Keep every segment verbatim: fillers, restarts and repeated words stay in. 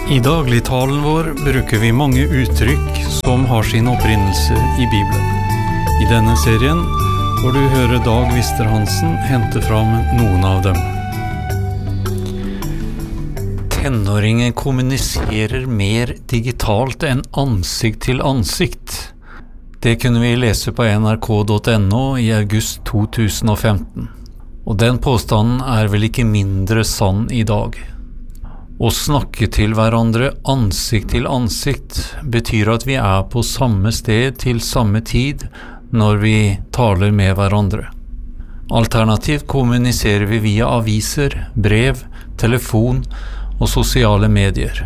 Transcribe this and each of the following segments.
I dagligtalen vår bruker vi mange uttrykk som har sin opprinnelse i Bibelen. I denne serien får du høre Dag Vister Hansen hente fram noen av dem. Tenåringer kommuniserer mer digitalt enn ansikt til ansikt. Det kunne vi lese på n r k punktum n o i august to tusen og femten. Og den påstanden er vel ikke mindre sann i dag. Å snakke til hverandre ansikt til ansikt betyr at vi er på samme sted til samme tid når vi taler med hverandre. Alternativt kommuniserer vi via aviser, brev, telefon og sosiale medier.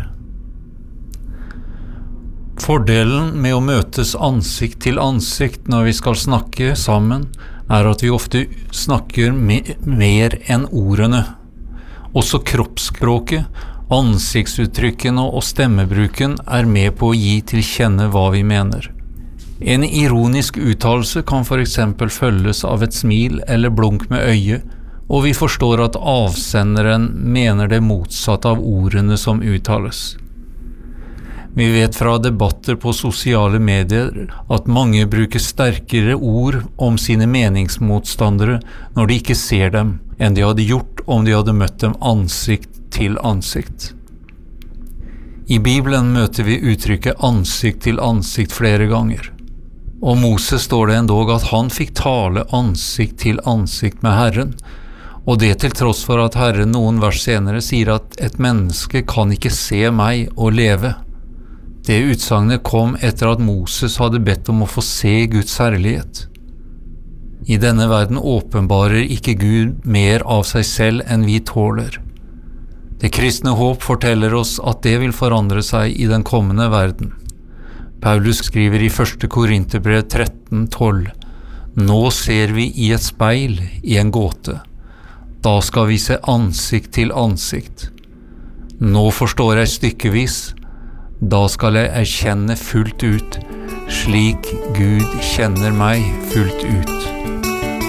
Fordelen med å møtes ansikt til ansikt når vi skal snakke sammen, er at vi ofte snakker me- mer enn ordene. Også kroppsspråket, ansiktsuttrykkene og stemmebruken er med på å gi til kjenne hva vi mener. En ironisk uttalelse kan for eksempel følges av et smil eller blunk med øyet, og vi forstår at avsenderen mener det motsatte av ordene som uttales. Vi vet fra debatter på sosiale medier at mange bruker sterkere ord om sine meningsmotstandere når de ikke ser dem, enn de hadde gjort om de hadde møtt dem ansikt til ansikt. I Bibelen møter vi uttrykket ansikt til ansikt flere ganger. Om Moses står det endog at han fikk tale ansikt til ansikt med Herren, og det til tross for at Herren noen vers senere sier at et menneske kan ikke se meg og leve. Det utsagnet kom etter at Moses hadde bedt om å få se Guds herlighet. I denne verden åpenbarer ikke Gud mer av seg selv enn vi tåler. Det kristne håp forteller oss at det vil forandre seg i den kommende verden. Paulus skriver i første Korinterbrev tretten tolv: Nå ser vi i et speil i en gåte. Da skal vi se ansikt til ansikt. Nå forstår jeg stykkevis. Da skal jeg erkjenne fullt ut, slik Gud kjenner meg fullt ut.